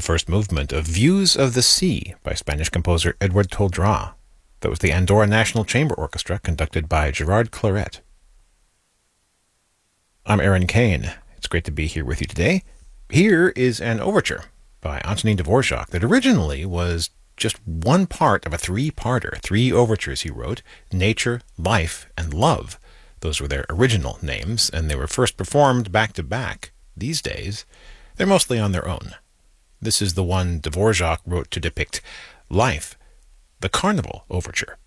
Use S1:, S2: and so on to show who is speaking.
S1: the first movement of Views of the Sea by Spanish composer Edward Toldrá. That was the Andorra National Chamber Orchestra, conducted by Gerard Claret. I'm Aaron Kane. It's great to be here with you today. Here is an overture by Antonin Dvorak that originally was just one part of a three-parter, three overtures he wrote: Nature, Life, and Love. Those were their original names, and they were first performed back-to-back. These days, they're mostly on their own. This is the one Dvorak wrote to depict life, the Carnival Overture.